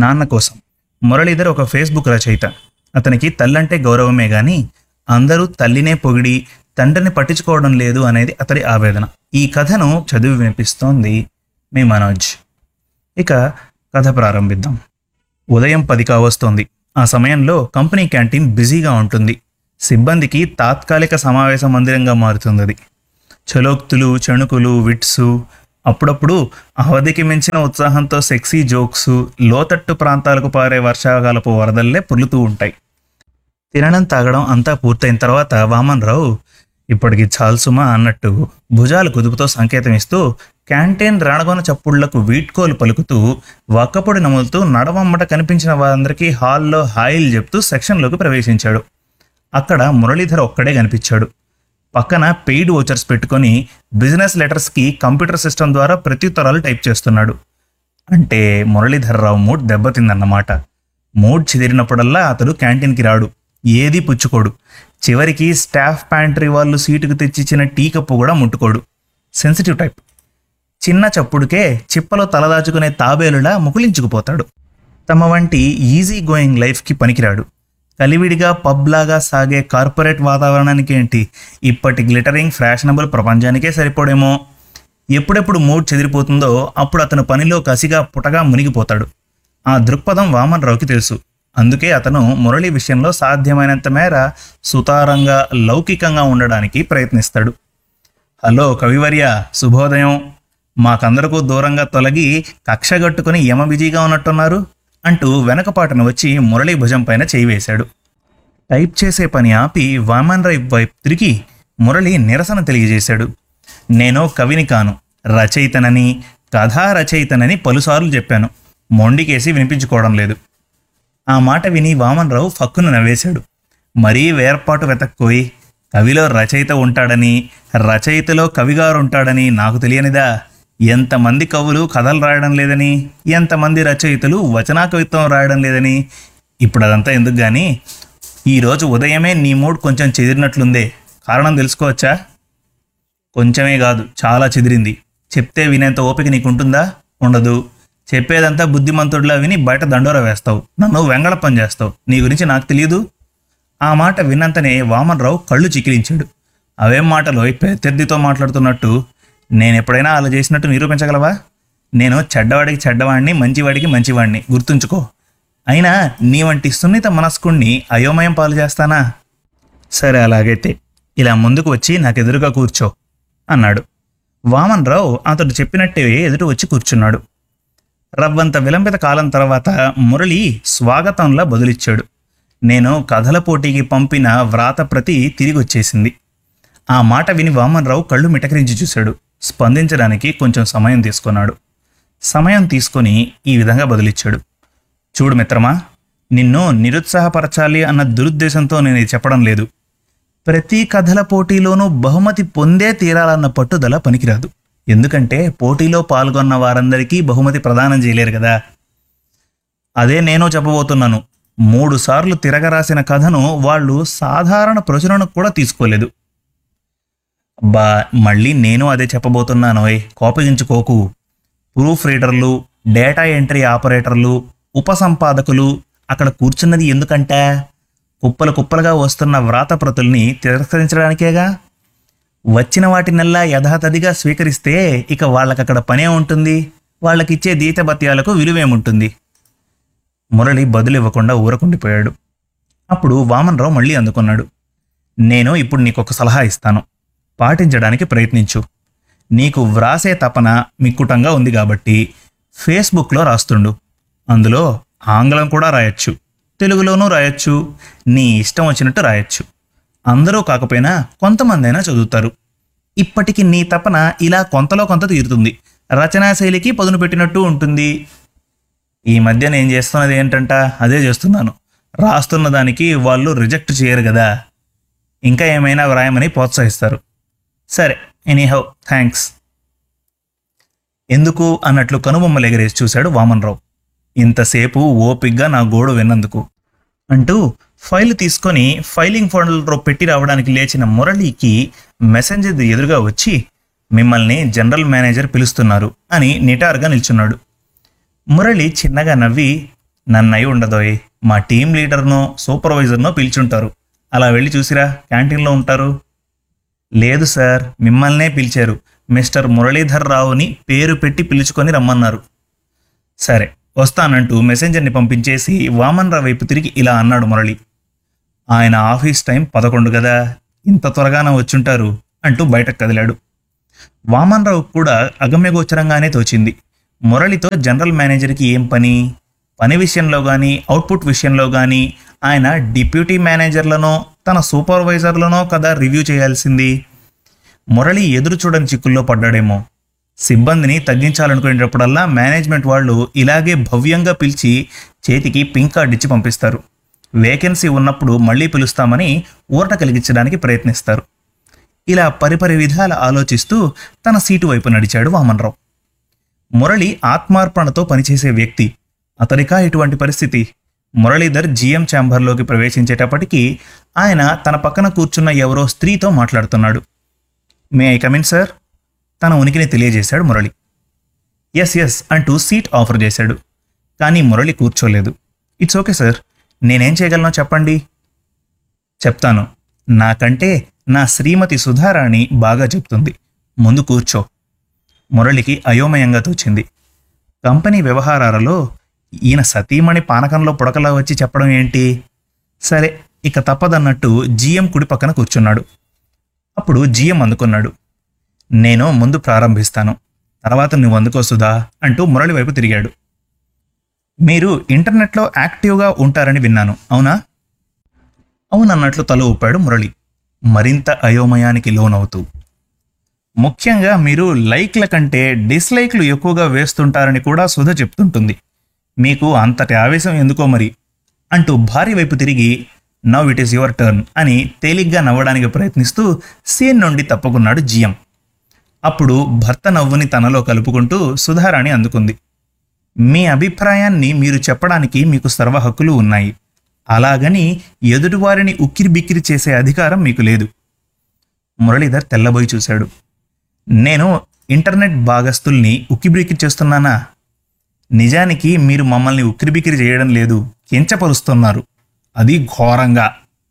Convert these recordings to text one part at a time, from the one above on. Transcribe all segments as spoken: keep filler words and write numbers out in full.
నాన్న కోసం. మురళీధర్ ఒక ఫేస్బుక్ రచయిత. అతనికి తల్లంటే గౌరవమే గాని అందరూ తల్లినే పొగిడి తండ్రిని పట్టించుకోవడం లేదు అనేది అతడి ఆవేదన. ఈ కథను చదివి వినిపిస్తోంది మీ మనోజ్. ఇక కథ ప్రారంభిద్దాం. ఉదయం పది కావస్తోంది. ఆ సమయంలో కంపెనీ క్యాంటీన్ బిజీగా ఉంటుంది. సిబ్బందికి తాత్కాలిక సమావేశ మందిరంగా మారుతుంది అది. చలోక్తులు, చణుకులు, విట్సు, అప్పుడప్పుడు అవధికి మించిన ఉత్సాహంతో సెక్సీ జోక్సు, లోతట్టు ప్రాంతాలకు పారే వర్షాకాలపు వరదల్లే పుర్లుతూ ఉంటాయి. తినడం తాగడం అంతా పూర్తయిన తర్వాత వామన్ రావు ఇప్పటికి చాల్సుమా అన్నట్టు భుజాలు కుదుపుతో సంకేతం ఇస్తూ క్యాంటీన్ రాణగొన చప్పుళ్లకు వీడ్కోలు పలుకుతూ వక్కపొడి నములుతూ నడవమ్మట కనిపించిన వారందరికీ హాల్లో హాయిలు చెప్తూ సెక్షన్లోకి ప్రవేశించాడు. అక్కడ మురళీధర్ ఒక్కడే కనిపించాడు. పక్కన పెయిడ్ ఓచర్స్ పెట్టుకొని బిజినెస్ లెటర్స్కి కంప్యూటర్ సిస్టమ్ ద్వారా ప్రత్యుత్తరాలు టైప్ చేస్తున్నాడు. అంటే మురళీధర్ రావు మూడ్ దెబ్బతిందన్నమాట. మూడ్ చెదిరినప్పుడల్లా అతడు క్యాంటీన్కి రాడు, ఏదీ పుచ్చుకోడు. చివరికి స్టాఫ్ ప్యాంట్రీ వాళ్ళు సీటుకు తెచ్చిచ్చిన టీ కప్పు కూడా ముట్టుకోడు. Sensitive type. చిన్న చప్పుడుకే చిప్పలో తలదాచుకునే తాబేలులా ముకులించుకుపోతాడు. తమ వంటి ఈజీ గోయింగ్ లైఫ్కి పనికిరాడు. కలివిడిగా పబ్లాగా సాగే కార్పొరేట్ వాతావరణానికి ఏంటి, ఇప్పటి గ్లిటరింగ్ ఫ్యాషనబుల్ ప్రపంచానికే సరిపోడేమో. ఎప్పుడెప్పుడు మూడ్ చెదిరిపోతుందో అప్పుడు అతను పనిలో కసిగా పుటగా మునిగిపోతాడు. ఆ దృక్పథం వామన్ రావుకి తెలుసు. అందుకే అతను మురళి విషయంలో సాధ్యమైనంత మేర సుతారంగా లౌకికంగా ఉండడానికి ప్రయత్నిస్తాడు. హలో కవివర్య, శుభోదయం. మాకందరకు దూరంగా తొలగి కక్షగట్టుకుని యమ బిజీగా ఉన్నట్టున్నారు అంటూ వెనకపాటున వచ్చి మురళి భుజం పైన చేయి వేశాడు. టైప్ చేసే పని ఆపి వామన్ రావు వైపు తిరిగి మురళి నిరసన తెలియజేశాడు. నేను కవిని కాను, రచయితనని, కథా రచయితనని పలుసార్లు చెప్పాను. మొండికేసి వినిపించుకోవడం లేదు. ఆ మాట విని వామన్ రావు ఫక్కును నవ్వేశాడు. మరీ వేర్పాటు వెతక్కోయి. కవిలో రచయిత ఉంటాడని, రచయితలో కవిగారు ఉంటాడని నాకు తెలియనిదా? ఎంతమంది కవులు కథలు రాయడం లేదని, ఎంతమంది రచయితలు వచనా కవిత్వం రాయడం లేదని. ఇప్పుడు అదంతా ఎందుకు కానీ, ఈరోజు ఉదయమే నీ మూడ్ కొంచెం చెదిరినట్లుందే. కారణం తెలుసుకోవచ్చా? కొంచెమే కాదు, చాలా చెదిరింది. చెప్తే వినేంత ఓపిక నీకుంటుందా? ఉండదు. చెప్పేదంతా బుద్ధిమంతుడిలా విని బయట దండోరా వేస్తావు, నన్ను వెంగళప్పని చేస్తావు. నీ గురించి నాకు తెలియదు. ఆ మాట విన్నంతనే వామన్ రావు కళ్ళు చికిలించాడు. అవేం మాటలో ప్రత్యర్థితో మాట్లాడుతున్నట్టు. నేను ఎప్పుడైనా అలా చేసినట్టు నిరూపించగలవా? నేను చెడ్డవాడికి చెడ్డవాడిని, మంచివాడికి మంచివాడిని, గుర్తుంచుకో. అయినా నీ వంటి సున్నిత మనస్కుణ్ణి అయోమయం పాలు చేస్తానా? సరే, అలాగైతే ఇలా ముందుకు వచ్చి నాకెదురుగా కూర్చో అన్నాడు. వామన్ రావు అతడు చెప్పినట్టే ఎదురు వచ్చి కూర్చున్నాడు. రవ్వంత విలంబిత కాలం తర్వాత మురళి స్వాగతంలా బదులిచ్చాడు. నేను కథల పోటీకి పంపిన వ్రాత ప్రతి తిరిగి వచ్చేసింది. ఆ మాట విని వామన్ రావు కళ్ళు మిటకరించి చూశాడు. స్పందించడానికి కొంచెం సమయం తీసుకున్నాడు. సమయం తీసుకొని ఈ విధంగా బదులిచ్చాడు. చూడు మిత్రమా, నిన్ను నిరుత్సాహపరచాలి అన్న దురుద్దేశంతో నేను ఇది చెప్పడం లేదు. ప్రతి కథల పోటీలోనూ బహుమతి పొందే తీరాలన్న పట్టుదల పనికిరాదు. ఎందుకంటే పోటీలో పాల్గొన్న వారందరికీ బహుమతి ప్రదానం చేయలేరు కదా. అదే నేను చెప్పబోతున్నాను. మూడు సార్లు తిరగరాసిన కథను వాళ్ళు సాధారణ ప్రచురణకు కూడా తీసుకోలేదు. బా మళ్ళీ నేను అదే చెప్పబోతున్నాను. కోపగించుకోకు. ప్రూఫ్ రీడర్లు, డేటా ఎంట్రీ ఆపరేటర్లు, ఉపసంపాదకులు అక్కడ కూర్చున్నది ఎందుకంటే కుప్పలు కుప్పలుగా వస్తున్న వ్రాతప్రతుల్ని తిరస్కరించడానికేగా. వచ్చిన వాటినల్లా యథాతథిగా స్వీకరిస్తే ఇక వాళ్ళకక్కడ పనే ఉంటుంది. వాళ్ళకిచ్చే దీతభత్యాలకు విలువేముంటుంది? మురళి బదులివ్వకుండా ఊరకుండిపోయాడు. అప్పుడు వామన్ రావు మళ్ళీ అందుకున్నాడు. నేను ఇప్పుడు నీకొక సలహా ఇస్తాను, పాటించడానికి ప్రయత్నించు. నీకు వ్రాసే తపన మిక్కుటంగా ఉంది కాబట్టి ఫేస్బుక్లో రాస్తుండు. అందులో ఆంగ్లం కూడా రాయొచ్చు, తెలుగులోనూ రాయొచ్చు, నీ ఇష్టం వచ్చినట్టు రాయొచ్చు. అందరూ కాకపోయినా కొంతమంది అయినా చదువుతారు. ఇప్పటికి నీ తపన ఇలా కొంతలో కొంత తీరుతుంది. రచనా శైలికి పదును పెట్టినట్టు ఉంటుంది. ఈ మధ్య నేను చేస్తున్నది ఏంటంట అదే చేస్తున్నాను. రాస్తున్న దానికి వాళ్ళు రిజెక్ట్ చేయరు కదా, ఇంకా ఏమైనా వ్రాయమని ప్రోత్సహిస్తారు. సరే, ఎనీహౌ థ్యాంక్స్. ఎందుకు అన్నట్లు కనుబొమ్మలు ఎగరేసి చూశాడు వామన్ రావు. ఇంతసేపు ఓపిగ్గా నా గోడు విన్నందుకు అంటూ ఫైల్ తీసుకొని ఫైలింగ్ ఫోల్డర్లో పెట్టి రావడానికి లేచిన మురళికి మెసెంజర్ ఎదురుగా వచ్చి, మిమ్మల్ని జనరల్ మేనేజర్ పిలుస్తున్నారు అని నిటారుగా నిల్చున్నాడు. మురళి చిన్నగా నవ్వి, నన్నై ఉండదోయ్, మా టీం లీడర్నో సూపర్వైజర్నో పిలిచుంటారు. అలా వెళ్ళి చూసిరా, క్యాంటీన్లో ఉంటారు. లేదు సార్, మిమ్మల్నే పిలిచారు. మిస్టర్ మురళీధర్ రావుని పేరు పెట్టి పిలుచుకొని రమ్మన్నారు. సరే వస్తానంటూ మెసెంజర్ని పంపించేసి వామన్ రావు వైపు తిరిగి ఇలా అన్నాడు మురళి. ఆయన ఆఫీస్ టైం పదకొండు కదా, ఇంత త్వరగానే వచ్చుంటారు అంటూ బయటకు కదిలాడు. వామన్ రావు కూడా అగమ్యగోచరంగానే తోచింది. మురళితో జనరల్ మేనేజర్కి ఏం పని? పని విషయంలో కానీ అవుట్పుట్ విషయంలో కానీ ఆయన డిప్యూటీ మేనేజర్లనో తన సూపర్వైజర్లనో కదా రివ్యూ చేయాల్సింది. మురళి ఎదురు చూడని చిక్కుల్లో పడ్డాడేమో. సిబ్బందిని తగ్గించాలనుకునేటప్పుడల్లా మేనేజ్మెంట్ వాళ్ళు ఇలాగే భవ్యంగా పిలిచి చేతికి పింక్ కార్డ్ ఇచ్చి పంపిస్తారు. వేకెన్సీ ఉన్నప్పుడు మళ్ళీ పిలుస్తామని ఊరట కలిగించడానికి ప్రయత్నిస్తారు. ఇలా పరిపరి విధాల ఆలోచిస్తూ తన సీటు వైపు నడిచాడు వామన్రావు. మురళి ఆత్మార్పణతో పనిచేసే వ్యక్తి. అతనికా ఇటువంటి పరిస్థితి? మురళీధర్ జీఎం ఛాంబర్లోకి ప్రవేశించేటప్పటికీ ఆయన తన పక్కన కూర్చున్న ఎవరో స్త్రీతో మాట్లాడుతున్నాడు. May I come in sir? తన ఉనికిని తెలియజేశాడు మురళి. ఎస్ ఎస్ అంటూ సీట్ ఆఫర్ చేశాడు. కానీ మురళి కూర్చోలేదు. ఇట్స్ ఓకే సార్, నేనేం చేయగలనో చెప్పండి. చెప్తాను. నాకంటే నా శ్రీమతి సుధారాణి బాగా చెప్తుంది. ముందు కూర్చో. మురళికి అయోమయంగా తోచింది. కంపెనీ వ్యవహారాలలో ఈయన సతీమణి పానకంలో పుడకలా వచ్చి చెప్పడం ఏంటి? సరే ఇక తప్పదన్నట్టు జీఎం కుడి పక్కన కూర్చున్నాడు. అప్పుడు జీఎం అందుకున్నాడు. నేను ముందు ప్రారంభిస్తాను, తర్వాత నువ్వు అందుకో సుధా అంటూ మురళి వైపు తిరిగాడు. మీరు ఇంటర్నెట్లో యాక్టివ్గా ఉంటారని విన్నాను, అవునా? అవునన్నట్లు తల ఊపాడు మురళి, మరింత అయోమయానికి లోనవుతూ. ముఖ్యంగా మీరు లైక్ల కంటే డిస్లైక్లు ఎక్కువగా వేస్తుంటారని కూడా సుధ చెప్తుంటుంది. మీకు అంతటి ఆవేశం ఎందుకో మరి అంటూ భార్య వైపు తిరిగి now it is your turn అని తేలిగ్గా నవ్వడానికి ప్రయత్నిస్తూ సీన్ నుండి తప్పుకున్నాడు జిఎం. అప్పుడు భర్త నవ్వుని తనలో కలుపుకుంటూ సుధారాణి అందుకుంది. మీ అభిప్రాయాన్ని మీరు చెప్పడానికి మీకు సర్వ హక్కులు ఉన్నాయి. అలాగని ఎదుటివారిని ఉక్కిరి బిక్కిరి చేసే అధికారం మీకు లేదు. మురళీధర్ తెల్లబోయి చూశాడు. నేను ఇంటర్నెట్ భాగస్తుల్ని ఉక్కిరిబిక్కిరి చేస్తున్నానా? నిజానికి మీరు మమ్మల్ని ఉక్కిరిబిక్కిరి చేయడం లేదు, కించపరుస్తున్నారు. అది ఘోరంగా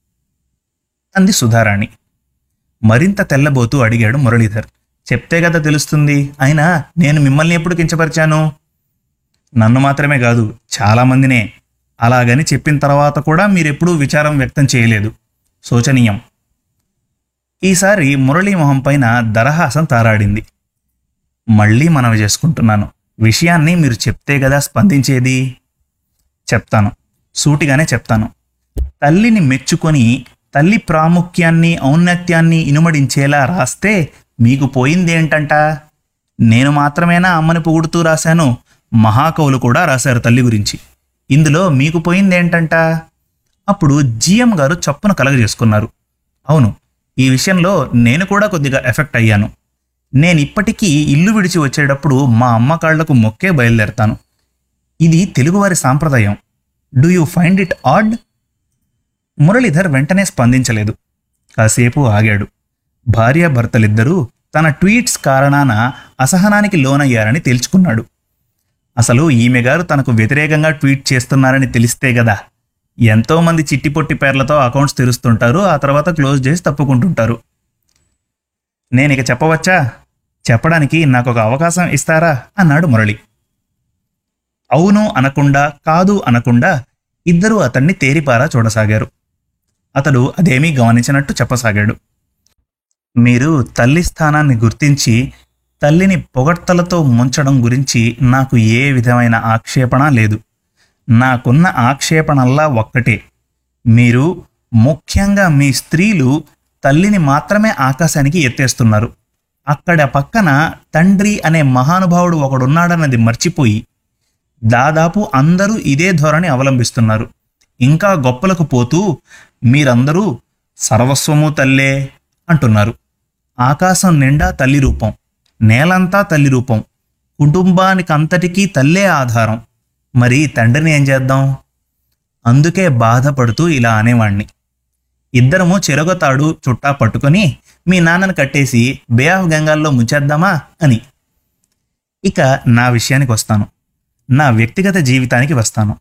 అంది సుధారాణి. మరింత తెల్లబోతూ అడిగాడు మురళీధర్. చెప్తే కదా తెలుస్తుంది. అయినా నేను మిమ్మల్ని ఎప్పుడు కించపరిచాను? నన్ను మాత్రమే కాదు, చాలామందినే. అలాగని చెప్పిన తర్వాత కూడా మీరెప్పుడూ విచారం వ్యక్తం చేయలేదు. శోచనీయం. ఈసారి మురళీ మొహం పైన దరహాసం తారాడింది. మళ్ళీ మనవి చేసుకుంటున్నాను, విషయాన్ని మీరు చెప్తే కదా స్పందించేది. చెప్తాను, సూటిగానే చెప్తాను. తల్లిని మెచ్చుకొని తల్లి ప్రాముఖ్యాన్ని ఔన్నత్యాన్ని ఇనుమడించేలా రాస్తే మీకు పోయిందేంటంట? నేను మాత్రమేనా అమ్మని పొగుడుతూ రాశాను? మహాకవులు కూడా రాశారు తల్లి గురించి. ఇందులో మీకు పోయిందేంటంట? అప్పుడు జిఎం గారు చప్పున కలగజేసుకున్నారు. అవును, ఈ విషయంలో నేను కూడా కొద్దిగా ఎఫెక్ట్ అయ్యాను. నేను ఇప్పటికీ ఇల్లు విడిచి వచ్చేటప్పుడు మా అమ్మ కాళ్లకు మొక్కే బయలుదేరతాను. ఇది తెలుగువారి సాంప్రదాయం. Do you find it add? Muralidhar వెంటనే స్పందించలేదు. కాసేపు ఆగాడు. భార్యాభర్తలిద్దరూ తన ట్వీట్స్ కారణాన అసహనానికి లోనయ్యారని తేల్చుకున్నాడు. అసలు ఈమె గారు తనకు వ్యతిరేకంగా ట్వీట్ చేస్తున్నారని తెలిస్తే గదా. ఎంతోమంది చిట్టిపొట్టి పేర్లతో అకౌంట్స్ తెరుస్తుంటారు, ఆ తర్వాత క్లోజ్ చేసి తప్పుకుంటుంటారు. నేను ఇక చెప్పవచ్చా? చెప్పడానికి నాకు ఒక అవకాశం ఇస్తారా అన్నాడు మురళి. అవును అనకుండా కాదు అనకుండా ఇద్దరూ అతన్ని తేరిపారా చూడసాగారు. అతడు అదేమీ గమనించినట్టు చెప్పసాగాడు. మీరు తల్లి స్థానాన్ని గుర్తించి తల్లిని పొగడ్తలతో ముంచడం గురించి నాకు ఏ విధమైన ఆక్షేపణ లేదు. నాకున్న ఆక్షేపణల్లా ఒక్కటే, మీరు ముఖ్యంగా మీ స్త్రీలు తల్లిని మాత్రమే ఆకాశానికి ఎత్తేస్తున్నారు. అక్కడ పక్కన తండ్రి అనే మహానుభావుడు ఒకడున్నాడన్నది మర్చిపోయి దాదాపు అందరూ ఇదే ధోరణి అవలంబిస్తున్నారు. ఇంకా గొప్పలకు పోతూ మీరందరూ సర్వస్వము తల్లే అంటున్నారు. ఆకాశం నిండా తల్లి రూపం, నేలంతా తల్లి రూపం, కుటుంబానికంతటికీ తల్లే ఆధారం. మరి తండ్రిని ఏం చేద్దాం? అందుకే బాధపడుతూ ఇలా అనేవాణ్ణి. ఇద్దరము చెరగతాడు చుట్టా పట్టుకొని మీ నాన్నను కట్టేసి బే ఆఫ్ బెంగాల్లో ముంచేద్దామా అని. ఇక నా విషయానికి వస్తాను, నా వ్యక్తిగత జీవితానికి వస్తాను.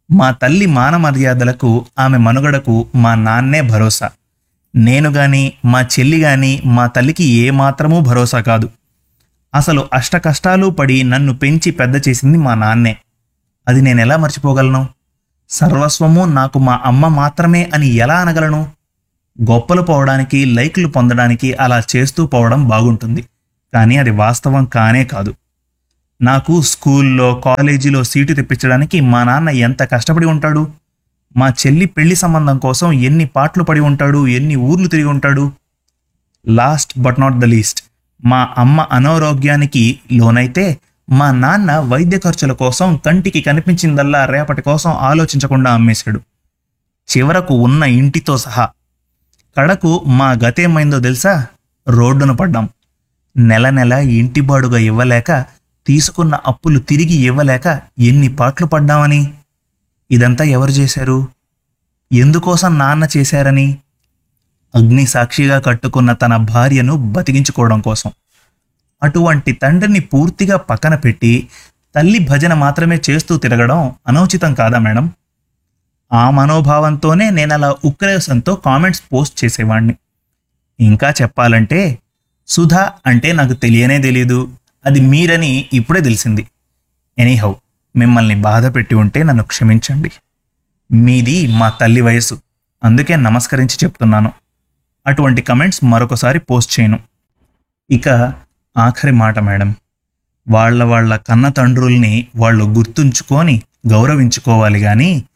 మా తల్లి మాన మర్యాదలకు, ఆమె మనుగడకు మా నాన్నే భరోసా. నేను గాని, మా చెల్లి గాని మా తల్లికి ఏమాత్రమూ భరోసా కాదు. అసలు అష్ట కష్టాలు పడి నన్ను పెంచి పెద్ద చేసింది మా నాన్నే. అది నేనెలా మర్చిపోగలను? సర్వస్వము నాకు మా అమ్మ మాత్రమే అని ఎలా అనగలను? గొప్పలు పోవడానికి, లైక్లు పొందడానికి అలా చేస్తూ పోవడం బాగుంటుంది, కానీ అది వాస్తవం కానే కాదు. నాకు స్కూల్లో, కాలేజీలో సీటు తెప్పించడానికి మా నాన్న ఎంత కష్టపడి ఉంటాడు. మా చెల్లి పెళ్లి సంబంధం కోసం ఎన్ని పాటలు పడి ఉంటాడు, ఎన్ని ఊర్లు తిరిగి ఉంటాడు. Last but not the least, మా అమ్మ అనారోగ్యానికి లోనైతే మా నాన్న వైద్య ఖర్చుల కోసం కంటికి కనిపించిందల్లా రేపటి కోసం ఆలోచించకుండా అమ్మేశాడు, చివరకు ఉన్న ఇంటితో సహా. కడకు మా గతేమైందో తెలుసా? రోడ్డున పడ్డాం. నెల నెల ఇంటి బాడుగా ఇవ్వలేక, తీసుకున్న అప్పులు తిరిగి ఇవ్వలేక ఎన్ని పాట్లు పడ్డామని. ఇదంతా ఎవరు చేశారు? ఎందుకోసం నాన్న చేశారని? అగ్ని సాక్షిగా కట్టుకున్న తన భార్యను బతికించుకోవడం కోసం. అటువంటి తండ్రిని పూర్తిగా పక్కన పెట్టి తల్లి భజన మాత్రమే చేస్తూ తిరగడం అనౌచితం కాదా మేడం? ఆ మనోభావంతోనే నేనలా ఉక్రేసంతో కామెంట్స్ పోస్ట్ చేసేవాణ్ణి. ఇంకా చెప్పాలంటే సుధా అంటే నాకు తెలియనే తెలీదు, అది మీరని ఇప్పుడే తెలిసింది. ఎనీహౌ, మిమ్మల్ని బాధ పెట్టి ఉంటే నన్ను క్షమించండి. మీది మా తల్లి వయసు, అందుకే నమస్కరించి చెప్తున్నాను. అటువంటి కమెంట్స్ మరొకసారి పోస్ట్ చేయను. ఇక ఆఖరి మాట మేడం, వాళ్ళ వాళ్ళ కన్న తండ్రుల్ని వాళ్ళు గుర్తుంచుకొని గౌరవించుకోవాలి కానీ